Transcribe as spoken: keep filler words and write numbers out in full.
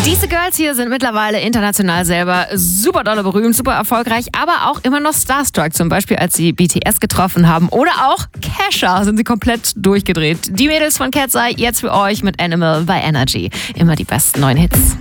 Diese Girls hier sind mittlerweile international selber super dolle berühmt, super erfolgreich, aber auch immer noch starstruck. Zum Beispiel, als sie B T S getroffen haben. Oder auch Kesha sind sie komplett durchgedreht. Die Mädels von Cat's Eye jetzt für euch mit Animal bei Energy. Immer die besten neuen Hits.